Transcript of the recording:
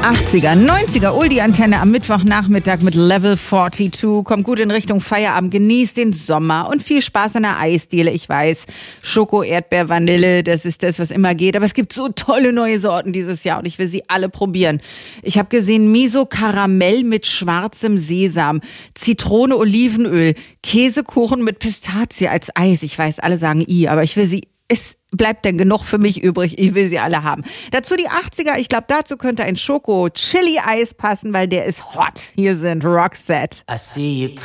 80er, 90er, Uldi-Antenne am Mittwochnachmittag mit Level 42. Kommt gut in Richtung Feierabend, genießt den Sommer und viel Spaß an der Eisdiele. Ich weiß, Schoko, Erdbeer, Vanille, das ist das, was immer geht. Aber es gibt so tolle neue Sorten dieses Jahr und ich will sie alle probieren. Ich habe gesehen Miso Karamell mit schwarzem Sesam, Zitrone, Olivenöl, Käsekuchen mit Pistazie als Eis. Ich weiß, alle sagen aber ich will sie. Es bleibt denn genug für mich übrig. Ich will sie alle haben. Dazu die 80er. Ich glaube, dazu könnte ein Schoko-Chili-Eis passen, weil der ist hot. Hier sind Roxette. I see you